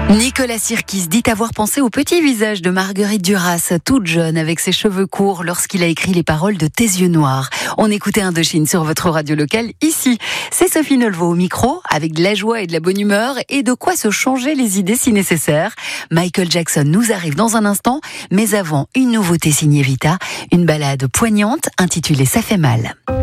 Nicolas Sirkis dit avoir pensé au petit visage de Marguerite Duras, toute jeune avec ses cheveux courts lorsqu'il a écrit les paroles de Tes yeux noirs. On écoutait Indochine sur votre radio locale ici. C'est Sophie Nolvo au micro avec de la joie et de la bonne humeur et de quoi se changer les idées si nécessaire. Michael Jackson nous arrive dans un instant, mais avant une nouveauté signée Vita, une ballade poignante intitulée Ça fait mal.